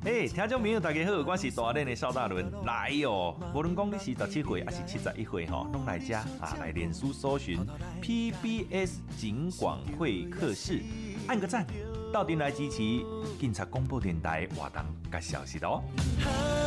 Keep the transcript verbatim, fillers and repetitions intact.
嘿，听众朋友大家好，我是大练的邵大伦来哟。无论讲你是十七岁还是七十一岁吼，拢来遮啊来脸书搜寻 P B S 警广会客室，按个赞，到店来支持警察广播电台活动甲消息哦。